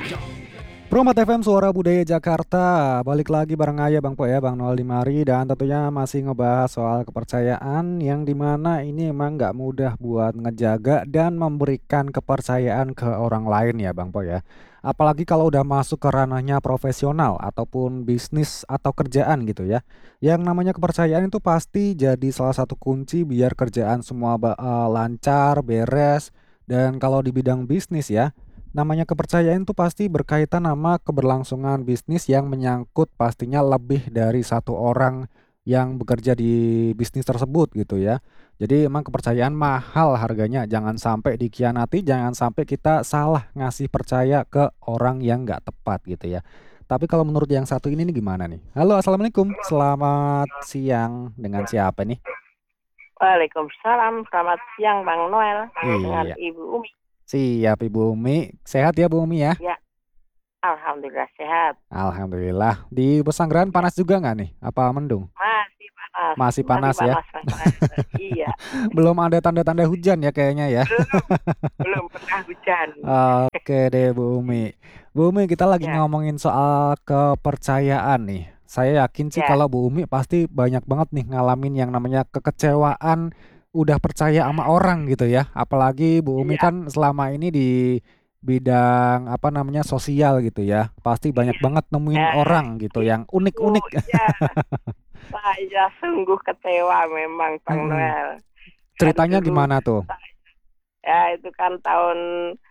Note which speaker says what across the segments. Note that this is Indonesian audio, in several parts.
Speaker 1: Promat FM Suara Budaya Jakarta. Balik lagi bareng Ayah Bang Po ya, Bang Noel di mari. Dan tentunya masih ngebahas soal kepercayaan yang dimana ini emang nggak mudah buat ngejaga dan memberikan kepercayaan ke orang lain ya Bang Po ya. Apalagi kalau udah masuk ke ranahnya profesional ataupun bisnis atau kerjaan gitu ya. Yang namanya kepercayaan itu pasti jadi salah satu kunci biar kerjaan semua lancar, beres. Dan kalau di bidang bisnis ya, namanya kepercayaan itu pasti berkaitan sama keberlangsungan bisnis yang menyangkut pastinya lebih dari satu orang yang bekerja di bisnis tersebut gitu ya. Jadi emang kepercayaan mahal harganya, jangan sampai dikhianati, jangan sampai kita salah ngasih percaya ke orang yang nggak tepat gitu ya. Tapi kalau menurut yang satu ini nih gimana nih? Halo, assalamualaikum, selamat siang, dengan siapa nih?
Speaker 2: Waalaikumsalam, selamat siang Bang Noel dengan
Speaker 1: Iya,
Speaker 2: Ibu Umi.
Speaker 1: siap Ibu Umi, sehat ya Bu Umi ya?
Speaker 2: Ya, alhamdulillah sehat.
Speaker 1: Alhamdulillah. Di Pesanggerahan
Speaker 2: Ya,
Speaker 1: panas juga nggak nih? Apa mendung?
Speaker 2: masih panas,
Speaker 1: Masih
Speaker 2: masih
Speaker 1: panas ya?
Speaker 2: panas Bang Noel. Iya,
Speaker 1: Belum ada tanda-tanda hujan ya kayaknya ya.
Speaker 2: belum belum pernah hujan.
Speaker 1: Oke deh Bu Umi. Bu Umi, kita lagi
Speaker 2: Ya,
Speaker 1: ngomongin soal kepercayaan nih. Saya yakin sih
Speaker 2: ya,
Speaker 1: kalau Bu Umi pasti banyak banget nih ngalamin yang namanya kekecewaan udah percaya sama orang gitu ya. Apalagi Bu Umi
Speaker 2: iya,
Speaker 1: kan selama ini di bidang apa namanya sosial gitu ya. Pasti banyak
Speaker 2: iya.
Speaker 1: banget nemuin
Speaker 2: Nah,
Speaker 1: orang gitu yang
Speaker 2: itu
Speaker 1: unik-unik.
Speaker 2: ya, saya sungguh kecewa memang Bang
Speaker 1: Mm-mm.
Speaker 2: Noel. Kan
Speaker 1: Ceritanya
Speaker 2: dulu
Speaker 1: gimana tuh?
Speaker 2: ya itu kan tahun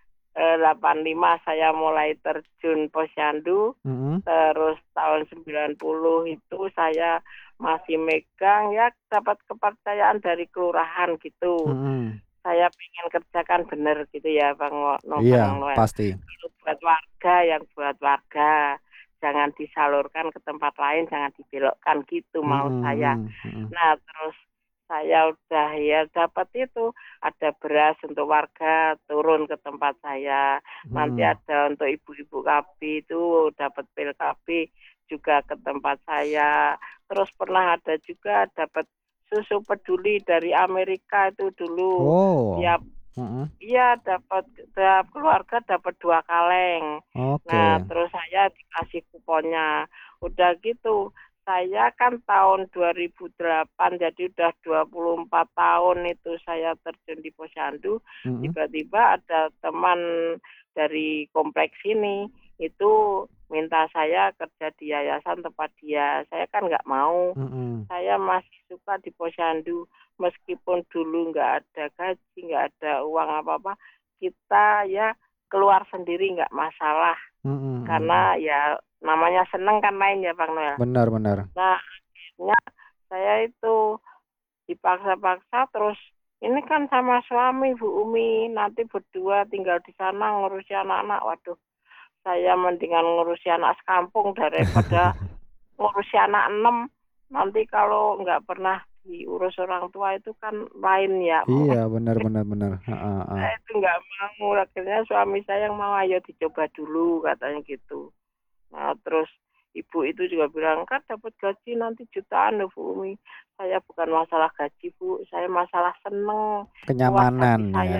Speaker 2: 85 saya mulai terjun posyandu.
Speaker 1: Mhm,
Speaker 2: Terus tahun 90 itu saya masih megang ya dapat kepercayaan dari kelurahan gitu.
Speaker 1: mhm.
Speaker 2: Saya pengen kerjakan bener gitu ya
Speaker 1: Iya,
Speaker 2: Bang Noel.
Speaker 1: pasti.
Speaker 2: Kalau buat warga yang buat warga. Jangan disalurkan ke tempat lain, jangan dibelokkan gitu mau
Speaker 1: Mhm,
Speaker 2: saya.
Speaker 1: mhm, mhm.
Speaker 2: Nah, terus saya udah ya dapat itu ada beras untuk warga turun ke tempat saya. Nanti
Speaker 1: Mhm.
Speaker 2: ada untuk ibu-ibu KB itu dapat pil KB juga ke tempat saya. Terus pernah ada juga dapat susu peduli dari Amerika itu dulu.
Speaker 1: Oh,
Speaker 2: Tiap
Speaker 1: mhm.
Speaker 2: iya dapat tiap keluarga dapat 2 kaleng. Nah,
Speaker 1: Oke.
Speaker 2: terus saya dikasih kuponnya. Udah gitu, saya kan tahun 2008 jadi udah 24 tahun itu saya terjun di posyandu.
Speaker 1: Mhm,
Speaker 2: Tiba-tiba ada teman dari kompleks ini itu minta saya kerja di yayasan tempat dia. Saya kan nggak mau.
Speaker 1: mhm.
Speaker 2: Saya masih suka di posyandu meskipun dulu nggak ada gaji, nggak ada uang apa-apa, kita ya keluar sendiri nggak masalah.
Speaker 1: Mhm, mhm.
Speaker 2: Karena ya namanya seneng kan main ya Bang Noel.
Speaker 1: Benar, benar.
Speaker 2: Nah, akhirnya saya itu dipaksa-paksa terus ini kan sama suami Bu Umi, nanti berdua tinggal di sana ngurusi anak-anak. Waduh, saya mendingan ngurusi anak sekampung daripada ngurusi anak 6. Nanti kalau nggak pernah diurus orang tua itu kan lain ya.
Speaker 1: Iya, benar, benar, benar. Heeh, heeh.
Speaker 2: Saya itu nggak mau, akhirnya suami saya yang mau, "Ayo dicoba dulu," katanya gitu. Nah, terus ibu itu juga bilang, "Kan dapat gaji nanti jutaan loh Bu Umi." Saya bukan masalah gaji Bu, saya masalah seneng, puas
Speaker 1: Kenyamanan
Speaker 2: hati
Speaker 1: ya.
Speaker 2: saya.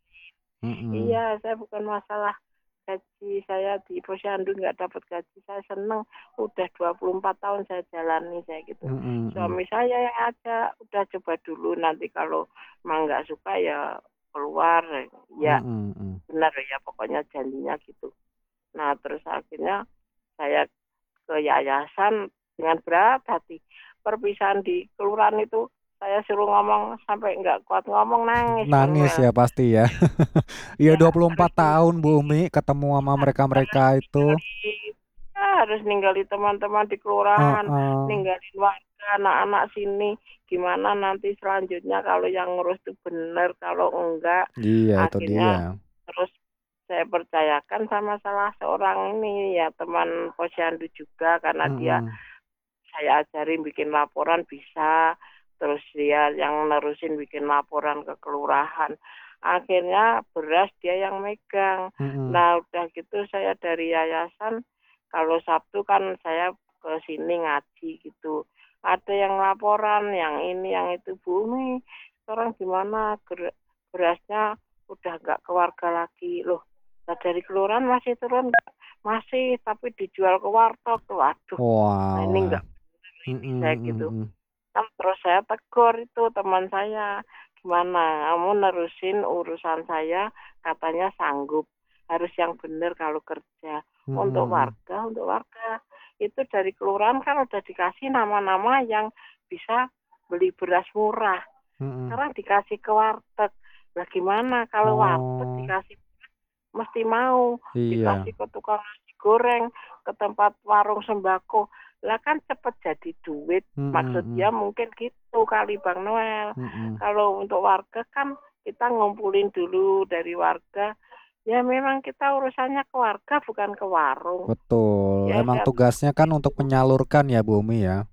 Speaker 1: Mhm.
Speaker 2: Iya, saya bukan masalah gaji, saya di posyandu nggak dapat gaji, saya seneng. Udah 24 tahun saya jalani, saya gitu.
Speaker 1: Mhm, mhm.
Speaker 2: Suami saya yang ada, udah coba dulu, nanti kalau emang nggak suka ya keluar. Ya,
Speaker 1: Mhm, mhm.
Speaker 2: benar ya, pokoknya janjinya gitu. Nah, terus akhirnya saya ke yayasan dengan berat hati. Perpisahan di kelurahan itu saya suruh ngomong sampai nggak kuat ngomong, nangis Bang
Speaker 1: Nangis
Speaker 2: Noel.
Speaker 1: ya pasti ya. Iya
Speaker 2: Ya,
Speaker 1: 24
Speaker 2: harus
Speaker 1: tahun Bu Umi ketemu sama mereka-mereka itu.
Speaker 2: ninggalin harus ninggalin teman-teman di kelurahan,
Speaker 1: Heeh.
Speaker 2: ninggalin warga, anak-anak sini. Gimana nanti selanjutnya kalau yang ngurus itu benar, kalau enggak,
Speaker 1: Iya, itu dia.
Speaker 2: akhirnya terus saya percayakan sama salah seorang ini ya teman posyandu juga karena dia
Speaker 1: Mhm.
Speaker 2: saya ajarin bikin laporan bisa, terus dia yang nerusin bikin laporan ke kelurahan. Akhirnya beras dia yang megang.
Speaker 1: Mhm.
Speaker 2: Nah, udah gitu saya dari yayasan, kalau Sabtu kan saya ke sini ngaji gitu. Ada yang laporan, yang ini, yang itu, Bu Umi, sekarang gimana berasnya udah nggak ke warga lagi. Loh, nah dari kelurahan masih turun nggak? masih tapi dijual ke warteg. Waduh, nah ini
Speaker 1: Walah.
Speaker 2: enggak
Speaker 1: Mhm
Speaker 2: ini saya
Speaker 1: mhm
Speaker 2: gitu.
Speaker 1: mhm.
Speaker 2: Kan terus saya tegur itu teman saya, "Gimana kamu nerusin urusan saya katanya sanggup, harus yang benar kalau kerja.
Speaker 1: Mhm mhm.
Speaker 2: Untuk warga. Itu dari kelurahan kan udah dikasih nama-nama yang bisa beli beras murah.
Speaker 1: Mhm.
Speaker 2: Sekarang dikasih ke warteg. Lah gimana kalau warteg
Speaker 1: Oh,
Speaker 2: dikasih mesti mau,
Speaker 1: iya.
Speaker 2: dikasih ke tukang nasi goreng, ke tempat warung sembako, lah kan cepet jadi duit.
Speaker 1: Mhm
Speaker 2: Maksud dia
Speaker 1: mhm.
Speaker 2: mungkin gitu kali Bang Noel.
Speaker 1: Mhm.
Speaker 2: Kalau untuk warga kan kita ngumpulin dulu dari warga, ya memang kita urusannya ke warga bukan ke warung.
Speaker 1: Betul,
Speaker 2: Ya
Speaker 1: emang
Speaker 2: saya
Speaker 1: tugasnya kan untuk menyalurkan ya Bu Umi ya?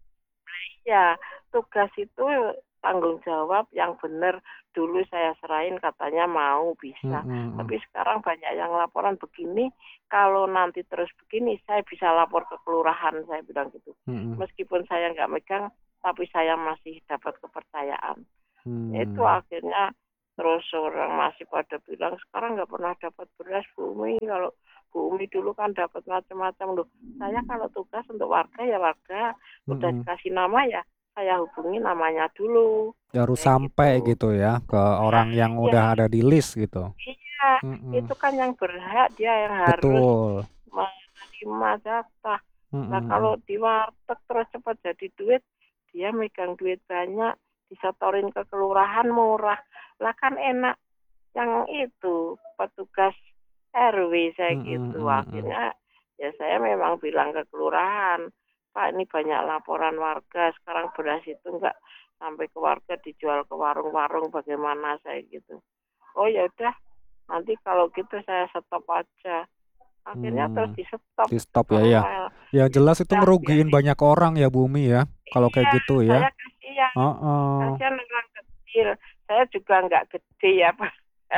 Speaker 2: ya, tugas itu tanggung jawab yang benar. Dulu saya serahin katanya mau, bisa.
Speaker 1: Mhm mhm.
Speaker 2: Tapi sekarang banyak yang laporan begini, kalau nanti terus begini saya bisa lapor ke kelurahan, saya bilang gitu.
Speaker 1: Mhm.
Speaker 2: Meskipun saya nggak megang, tapi saya masih dapat kepercayaan. Ya itu
Speaker 1: Mmm.
Speaker 2: akhirnya terus orang masih pada bilang, "Sekarang nggak pernah dapat beras Bu Umi, kalau Bu Umi dulu kan dapat macam-macam." Loh, saya kalau tugas untuk warga ya warga, udah
Speaker 1: Mhm.
Speaker 2: dikasih nama ya saya hubungi namanya dulu,
Speaker 1: Harus
Speaker 2: kayak
Speaker 1: sampai
Speaker 2: gitu.
Speaker 1: gitu ya ke
Speaker 2: Nah
Speaker 1: orang yang
Speaker 2: iya
Speaker 1: udah ada di list gitu?
Speaker 2: iya,
Speaker 1: Mhm.
Speaker 2: itu kan yang berhak dia yang harus
Speaker 1: Betul.
Speaker 2: menerima jatah.
Speaker 1: Mhm
Speaker 2: Nah kalau
Speaker 1: mhm.
Speaker 2: di warteg terus cepat jadi duit, dia megang duit banyak, disetorin ke kelurahan murah. Lah kan enak yang itu, petugas RW saya
Speaker 1: Mhm
Speaker 2: gitu.
Speaker 1: mhm mhm.
Speaker 2: Akhirnya ya saya memang bilang ke kelurahan, "Pak ini banyak laporan warga, sekarang beras itu enggak sampai ke warga dijual ke warung-warung bagaimana," saya gitu. "Oh ya udah, nanti kalau gitu saya stop aja." Akhirnya terus
Speaker 1: Mmm.
Speaker 2: di-stop itu
Speaker 1: Di-stop ya,
Speaker 2: Bang
Speaker 1: ya.
Speaker 2: Noel.
Speaker 1: Yang
Speaker 2: Ya
Speaker 1: jelas itu
Speaker 2: udah
Speaker 1: ngerugiin
Speaker 2: biarin.
Speaker 1: banyak orang ya Bu Umi ya, kalau
Speaker 2: Iya,
Speaker 1: kayak gitu
Speaker 2: saya
Speaker 1: ya?
Speaker 2: kasihan.
Speaker 1: Heeh.
Speaker 2: Kasihan orang kecil. Saya juga nggak gede ya, Pak,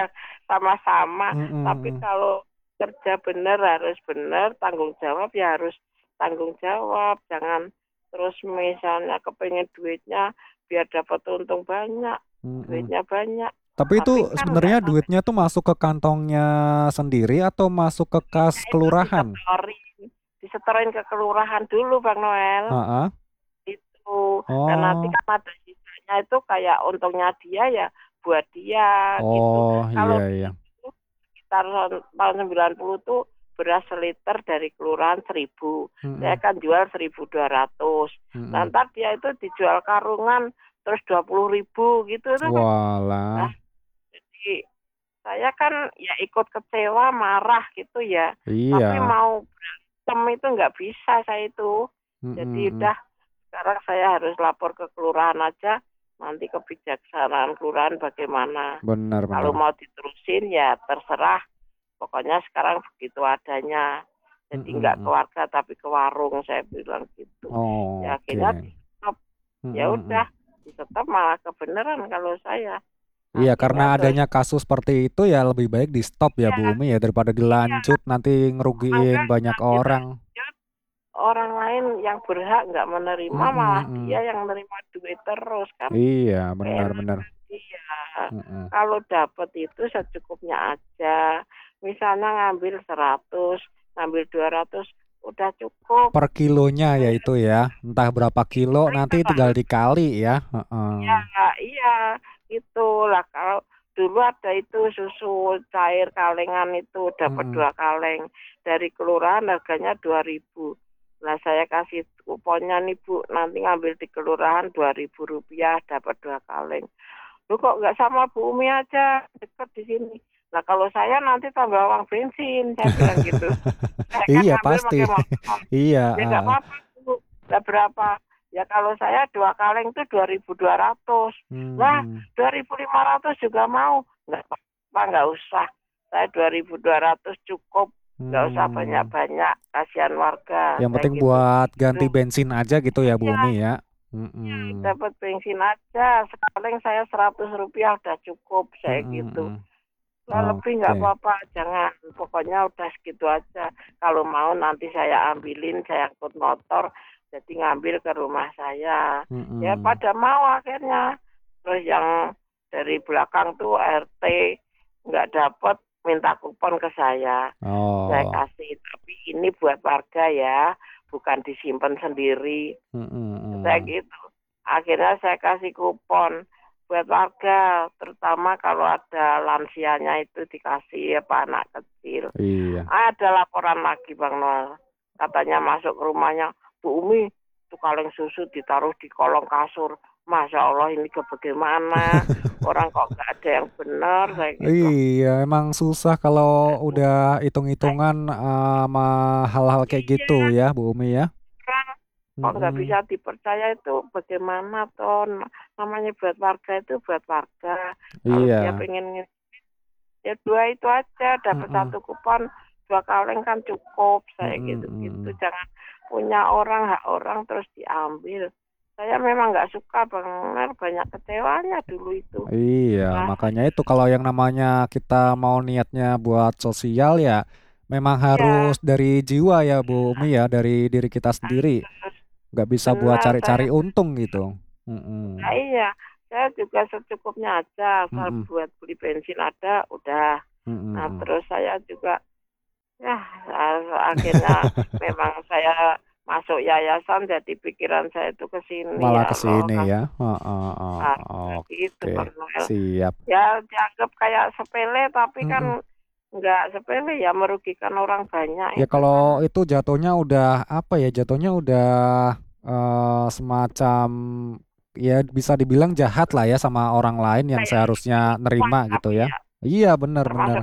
Speaker 2: sama-sama.
Speaker 1: Mhm
Speaker 2: Tapi
Speaker 1: mhm.
Speaker 2: kalau kerja bener harus bener, tanggung jawab ya harus tanggung jawab. Jangan terus misalnya kepengen duitnya biar dapat untung banyak,
Speaker 1: Mhm.
Speaker 2: duitnya banyak.
Speaker 1: Tapi itu
Speaker 2: Tapi kan nggak
Speaker 1: sebenarnya
Speaker 2: sampai
Speaker 1: duitnya tuh masuk ke kantongnya sendiri atau masuk ke kas
Speaker 2: itu
Speaker 1: kelurahan?
Speaker 2: disetorin ke kelurahan dulu Bang Noel.
Speaker 1: Heeh.
Speaker 2: Itu. Dan nanti
Speaker 1: Oh.
Speaker 2: kan ada sisanya itu kayak untungnya dia ya buat dia gitu.
Speaker 1: Oh,
Speaker 2: Kalau
Speaker 1: iya iya.
Speaker 2: dulu sekitar tahun 90 tuh beras seliter dari kelurahan 1.000. Saya
Speaker 1: Mhm.
Speaker 2: kan jual 1.200. Nah,
Speaker 1: Mhm.
Speaker 2: entar dia itu dijual karungan terus 20.000 gitu tuh kan. Nah,
Speaker 1: Walah.
Speaker 2: jadi saya kan ya ikut kecewa, marah gitu ya. Tapi
Speaker 1: Iya.
Speaker 2: mau berantem itu nggak bisa saya itu.
Speaker 1: Mhm
Speaker 2: Jadi
Speaker 1: mhm.
Speaker 2: udah sekarang saya harus lapor ke kelurahan aja, nanti kebijaksanaan kelurahan bagaimana.
Speaker 1: Benar
Speaker 2: Kalau
Speaker 1: benar.
Speaker 2: mau diterusin ya terserah, pokoknya sekarang begitu adanya. Jadi
Speaker 1: Mhm
Speaker 2: nggak ke
Speaker 1: mhm.
Speaker 2: warga tapi ke warung, saya bilang gitu. Ya akhirnya
Speaker 1: Oke.
Speaker 2: di-stop,
Speaker 1: Mhm
Speaker 2: ya udah
Speaker 1: mhm.
Speaker 2: di-stop malah kebenaran kalau saya.
Speaker 1: Iya,
Speaker 2: Akhirnya
Speaker 1: karena
Speaker 2: terus
Speaker 1: adanya kasus seperti itu ya lebih baik di-stop ya
Speaker 2: iya
Speaker 1: Bu Umi ya, daripada
Speaker 2: iya,
Speaker 1: dilanjut nanti ngerugiin
Speaker 2: makanya
Speaker 1: banyak orang.
Speaker 2: dilanjut. Orang lain yang berhak nggak menerima,
Speaker 1: Mhm
Speaker 2: malah dia
Speaker 1: mhm.
Speaker 2: yang menerima duit terus kan.
Speaker 1: Iya, benar
Speaker 2: Enak
Speaker 1: benar.
Speaker 2: iya,
Speaker 1: Mhm.
Speaker 2: kalau dapat itu secukupnya aja. Misalnya ngambil 100, ngambil 200, udah cukup.
Speaker 1: Per kilonya ya
Speaker 2: Saya
Speaker 1: itu ya, entah berapa kilo nanti tinggal
Speaker 2: iya,
Speaker 1: dikali ya, heeh.
Speaker 2: iya, iya, itu. Lah kalau dulu ada itu susu cair kalengan itu dapat
Speaker 1: Mhm.
Speaker 2: 2 kaleng, dari kelurahan harganya 2.000. Lah saya kasih kuponnya nih Bu, nanti ngambil di kelurahan Rp2.000 dapat 2 kaleng. "Loh kok nggak sama Bu Umi aja, dekat di sini." Lah kalau saya nanti tambah uang bensin, saya bilang gitu. Saya kan
Speaker 1: Iya
Speaker 2: ngambil
Speaker 1: pasti.
Speaker 2: pakai motor.
Speaker 1: Iya,
Speaker 2: Ya nggak
Speaker 1: heeh.
Speaker 2: apa-apa Bu, lah berapa? Ya kalau saya 2 kaleng tuh 2.200. Lah
Speaker 1: Mhm.
Speaker 2: 2.500 juga mau? Nggak apa-apa, nggak usah. Saya 2.200 cukup, nggak usah
Speaker 1: Mmm.
Speaker 2: banyak-banyak, kasihan warga,
Speaker 1: Yang
Speaker 2: saya
Speaker 1: penting
Speaker 2: gitu.
Speaker 1: buat ganti
Speaker 2: Loh
Speaker 1: bensin aja gitu ya Bu
Speaker 2: iya.
Speaker 1: Umi ya?
Speaker 2: Iya,
Speaker 1: Mhm.
Speaker 2: dapat bensin aja, sekali saya Rp100 udah cukup, saya
Speaker 1: Mhm
Speaker 2: gitu.
Speaker 1: mhm.
Speaker 2: Lah lebih nggak
Speaker 1: Oke.
Speaker 2: apa-apa, jangan, pokoknya udah segitu aja. Kalau mau nanti saya ambilin, saya angkut motor, jadi ngambil ke rumah saya. Ya
Speaker 1: Mhm.
Speaker 2: pada mau akhirnya. Terus yang dari belakang tuh RT nggak dapat, minta kupon ke saya
Speaker 1: Oh.
Speaker 2: kasih, tapi ini buat warga ya, bukan disimpan sendiri. Saya gitu. Akhirnya saya kasih kupon buat warga, terutama kalau ada lansianya itu dikasih apa anak kecil.
Speaker 1: Iya.
Speaker 2: Ada laporan lagi Bang Noel. Katanya masuk ke rumahnya, Bu Umi, itu kaleng susu ditaruh di kolong kasur. Masya Allah ini bagaimana? Orang kok nggak ada yang benar, saya gitu.
Speaker 1: Iya, emang susah kalau udah hitung-hitungan sama hal-hal kayak gitu
Speaker 2: Iya,
Speaker 1: ya, Bu Umi ya.
Speaker 2: kok nggak
Speaker 1: Mm-mm.
Speaker 2: bisa dipercaya itu bagaimana toh? Namanya buat warga itu buat warga. Kalau dia
Speaker 1: Iya.
Speaker 2: pengen ya 2 itu aja, dapat
Speaker 1: Mm-mm.
Speaker 2: 1 kupon, 2 kaleng kan cukup, saya
Speaker 1: Mm-mm.
Speaker 2: gitu-gitu.
Speaker 1: Mm-mm.
Speaker 2: Jangan punya orang, hak orang terus diambil. Saya memang nggak suka Bang Noel, banyak kecewanya dulu itu.
Speaker 1: Iya, makanya itu kalau yang namanya kita mau niatnya buat sosial ya memang
Speaker 2: Iya,
Speaker 1: harus dari jiwa ya Bu Umi ya, dari diri kita sendiri.
Speaker 2: harus
Speaker 1: Nggak bisa buat
Speaker 2: benar saya.
Speaker 1: cari-cari untung gitu.
Speaker 2: Nah
Speaker 1: Mm-mm.
Speaker 2: iya, saya juga secukupnya aja, asal
Speaker 1: Mm-mm.
Speaker 2: buat beli bensin ada, udah. Nah
Speaker 1: Mm-mm.
Speaker 2: terus saya juga, ya akhirnya memang saya masuk yayasan, jadi pikiran saya itu ke sini
Speaker 1: Malah
Speaker 2: ya
Speaker 1: ke
Speaker 2: Allah,
Speaker 1: sini ya.
Speaker 2: kasih
Speaker 1: Heeh, heeh.
Speaker 2: gitu
Speaker 1: Oke,
Speaker 2: Bang Noel.
Speaker 1: siap.
Speaker 2: Ya dianggap kayak sepele, tapi
Speaker 1: Mm-mm.
Speaker 2: kan nggak sepele ya, merugikan orang banyak
Speaker 1: Ya
Speaker 2: itu kan.
Speaker 1: kalau itu jatuhnya udah apa ya? Jatuhnya udah semacam ya bisa dibilang jahat lah ya sama orang lain yang
Speaker 2: Kayak
Speaker 1: seharusnya
Speaker 2: uang
Speaker 1: nerima gitu
Speaker 2: tapi
Speaker 1: ya.
Speaker 2: ya,
Speaker 1: Iya benar-benar.
Speaker 2: termasuk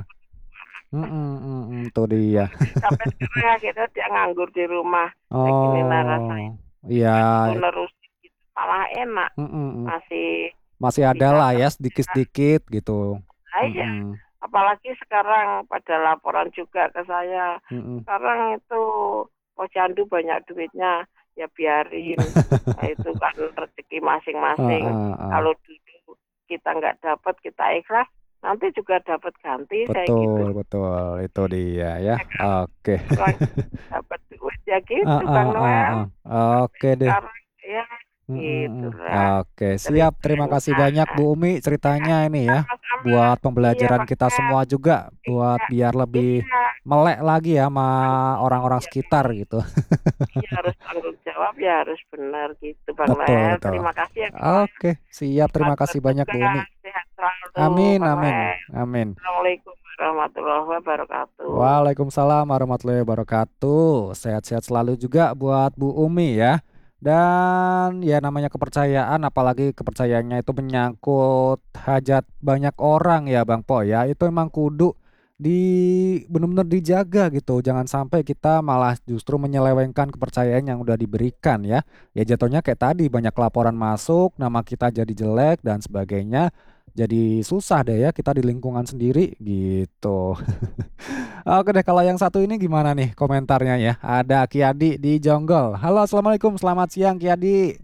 Speaker 1: Itu dia.
Speaker 2: sampai sekarang akhirnya dia nganggur di rumah. Ya gini nah rasanya.
Speaker 1: Oh, iya.
Speaker 2: Aku nerus gitu, malah enak.
Speaker 1: Mm-mm.
Speaker 2: Masih
Speaker 1: Masih ada
Speaker 2: bisa
Speaker 1: lah ya
Speaker 2: kerja.
Speaker 1: sedikit-sedikit gitu.
Speaker 2: Nah, iya.
Speaker 1: Mm-mm.
Speaker 2: Apalagi sekarang pada laporan juga ke saya.
Speaker 1: Mm-mm.
Speaker 2: Sekarang itu posyandu banyak duitnya. Ya biarin. Nah, itu kan rezeki masing-masing.
Speaker 1: Heeh, heeh.
Speaker 2: Kalau dulu kita nggak dapat, kita ikhlas. Nanti juga dapat ganti, saya
Speaker 1: Betul,
Speaker 2: gitu.
Speaker 1: betul. Itu dia ya.
Speaker 2: Ya kan?
Speaker 1: Oke.
Speaker 2: Orang dapat duit ya gitu,
Speaker 1: Heeh,
Speaker 2: Bang Noel.
Speaker 1: heeh.
Speaker 2: Sampai
Speaker 1: Oke deh.
Speaker 2: sekarang ya
Speaker 1: Mm-mm.
Speaker 2: gitulah
Speaker 1: Oke, siap. Terima kasih
Speaker 2: ceritanya.
Speaker 1: banyak Bu Umi
Speaker 2: Ya,
Speaker 1: ceritanya ini ya.
Speaker 2: sama-sama.
Speaker 1: Buat
Speaker 2: Iya,
Speaker 1: pembelajaran
Speaker 2: Bang
Speaker 1: kita
Speaker 2: Noel.
Speaker 1: semua juga. Buat
Speaker 2: Iya,
Speaker 1: biar lebih
Speaker 2: iya,
Speaker 1: melek lagi ya sama orang-orang
Speaker 2: iya,
Speaker 1: sekitar gitu.
Speaker 2: iya harus tanggung jawab ya harus benar gitu, Bang
Speaker 1: Betul,
Speaker 2: Noel.
Speaker 1: betul.
Speaker 2: Terima kasih ya, Bang Noel.
Speaker 1: Oke, siap. Terima
Speaker 2: Selamat
Speaker 1: kasih banyak Bu Umi.
Speaker 2: bertugas, sehat selalu,
Speaker 1: Amin,
Speaker 2: Bang
Speaker 1: amin,
Speaker 2: Noel.
Speaker 1: amin.
Speaker 2: Assalamualaikum warahmatullahi wabarakatuh.
Speaker 1: Waalaikumsalam warahmatullahi wabarakatuh. Sehat-sehat selalu juga buat Bu Umi ya. Dan ya namanya kepercayaan, apalagi kepercayaannya itu menyangkut hajat banyak orang ya Bang Po ya. Itu emang kudu di benar-benar dijaga gitu. Jangan sampai kita malah justru menyelewengkan kepercayaan yang udah diberikan ya. Ya jatuhnya kayak tadi banyak laporan masuk, nama kita jadi jelek dan sebagainya. Jadi susah deh ya kita di lingkungan sendiri gitu. Oke deh, kalau yang satu ini gimana nih komentarnya ya? Ada Ki Adi di Jonggol. Halo, assalamualaikum, selamat siang Ki Adi.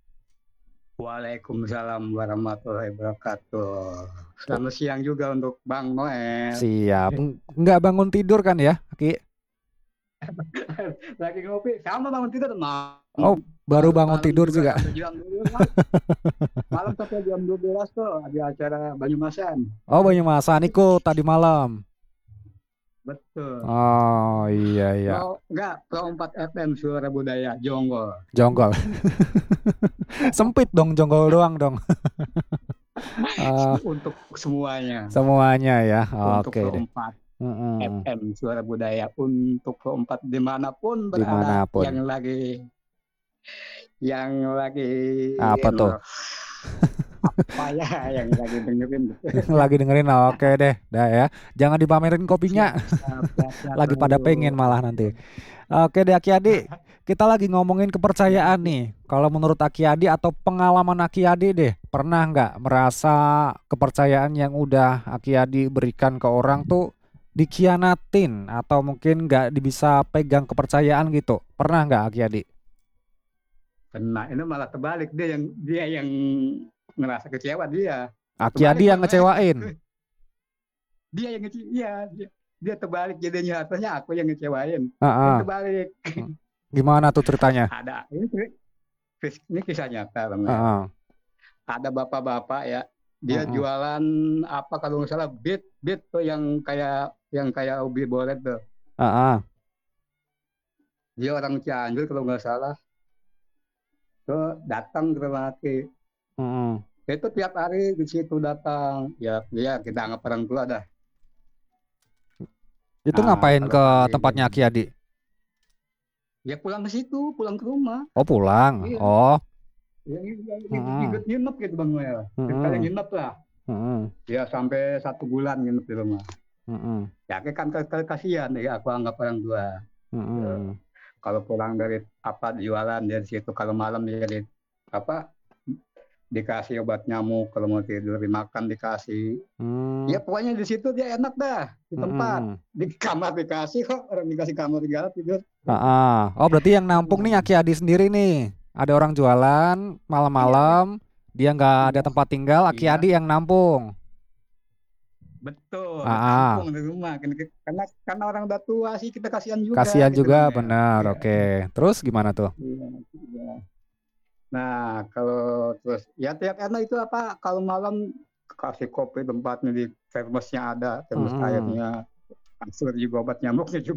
Speaker 3: Waalaikumsalam warahmatullahi wabarakatuh. Selamat siang juga untuk Bang Noel.
Speaker 1: Siap. Nggak bangun tidur kan ya, Ki?
Speaker 3: Lagi ngopi, sama bangun tidur
Speaker 1: Oh, baru bangun
Speaker 3: malam
Speaker 1: tidur
Speaker 3: juga
Speaker 1: juga.
Speaker 3: sampai jam 12. Malam sampai jam 12 tuh ada acara Banyumasan.
Speaker 1: Oh, Banyumasan ikut tadi malam.
Speaker 3: Betul.
Speaker 1: Oh, iya iya.
Speaker 3: Pro 4 FM Suara Budaya Jonggol.
Speaker 1: Jonggol. Sempit dong Jonggol doang dong.
Speaker 3: Untuk semuanya.
Speaker 1: Semuanya ya.
Speaker 3: Untuk
Speaker 1: Oke
Speaker 3: Pro
Speaker 1: deh.
Speaker 3: 4 FM Suara Budaya, untuk Pro 4 dimanapun berada,
Speaker 1: Dimanapun.
Speaker 3: yang lagi
Speaker 1: Apa tuh?
Speaker 3: apa ya yang lagi dengerin.
Speaker 1: Lagi dengerin, oke deh, dah ya. Jangan dipamerin kopinya.
Speaker 3: Siap,
Speaker 1: Lagi pada pengen malah nanti. Oke deh Aki Adi, kita lagi ngomongin kepercayaan nih. Kalau menurut Aki Adi atau pengalaman Aki Adi deh, pernah nggak merasa kepercayaan yang udah Aki Adi berikan ke orang tuh dikhianatin atau mungkin nggak bisa pegang kepercayaan gitu? Pernah nggak Aki Adi?
Speaker 3: Nah, ini malah terbalik, dia yang ngerasa kecewa dia.
Speaker 1: Aki
Speaker 3: Terbalik,
Speaker 1: Adi yang
Speaker 3: Bang,
Speaker 1: ngecewain.
Speaker 3: Dia yang ngecewain, iya, dia terbalik jadinya, harusnya aku yang ngecewain.
Speaker 1: Heeh.
Speaker 3: Terbalik.
Speaker 1: Gimana tuh ceritanya?
Speaker 3: Ada ini kisah nyata, Bang.
Speaker 1: Heeh.
Speaker 3: Ada bapak-bapak ya, dia jualan apa kalau nggak salah bit tuh yang kayak ubi boret tuh.
Speaker 1: Heeh.
Speaker 3: Dia orang Cianjur kalau nggak salah. Tuh datang ke rumah Aki.
Speaker 1: Mm-mm.
Speaker 3: Itu tiap hari di situ datang. Ya, dia kita anggap orang tua dah.
Speaker 1: Itu
Speaker 3: Nah,
Speaker 1: ngapain
Speaker 3: kalau
Speaker 1: ke
Speaker 3: pagi jam,
Speaker 1: tempatnya Ki Adi?
Speaker 3: ya pulang ke situ, pulang ke rumah.
Speaker 1: Oh pulang.
Speaker 3: Iya,
Speaker 1: Oh.
Speaker 3: ya,
Speaker 1: Mm-mm.
Speaker 3: ikut nginep gitu Bang Noel. Ceritanya
Speaker 1: Mm-mm.
Speaker 3: nginep lah.
Speaker 1: Mm-mm.
Speaker 3: Ya sampai 1 bulan nginep di rumah.
Speaker 1: Mm-mm.
Speaker 3: Ya kan kasihan ya, aku anggap orang tua. Ya,
Speaker 1: Mm-mm.
Speaker 3: kalau pulang dari apa jualan dari situ, kalau malam dia di apa dikasih obat nyamuk, kalau mau tidur dimakan dikasih.
Speaker 1: Mm.
Speaker 3: Ya pokoknya di situ dia enak dah di tempat.
Speaker 1: Mm-mm.
Speaker 3: Di kamar dikasih kok, orang dikasih kamar segala tidur.
Speaker 1: Ah, oh berarti yang nampung nih Aki Adi sendiri nih. Ada orang jualan
Speaker 3: Iya,
Speaker 1: malam-malam, dia nggak ada
Speaker 3: iya,
Speaker 1: tempat tinggal, Aki
Speaker 3: iya,
Speaker 1: Adi yang nampung.
Speaker 3: betul.
Speaker 1: Ah,
Speaker 3: Ditampung di rumah. Karena orang udah tua sih kita kasihan juga
Speaker 1: kasihan
Speaker 3: gitu
Speaker 1: juga
Speaker 3: Bang Noel.
Speaker 1: benar.
Speaker 3: Iya,
Speaker 1: Oke. Terus gimana tuh?
Speaker 3: iya, iya. Nah, kalau terus ya tiap Erna itu apa kalau malam kasih kopi tempatnya di termosnya ada, termos
Speaker 1: Mm-mm.
Speaker 3: airnya, kasur juga obat nyamuknya juga.